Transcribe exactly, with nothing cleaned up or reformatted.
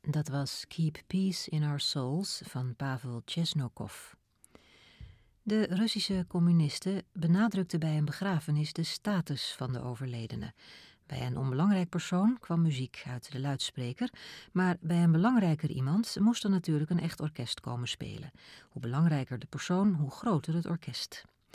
Dat was Keep Peace in Our Souls van Pavel Chesnokov. De Russische communisten benadrukten bij een begrafenis de status van de overledene. Bij een onbelangrijk persoon kwam muziek uit de luidspreker, maar bij een belangrijker iemand moest er natuurlijk een echt orkest komen spelen. Hoe belangrijker de persoon, hoe groter het orkest.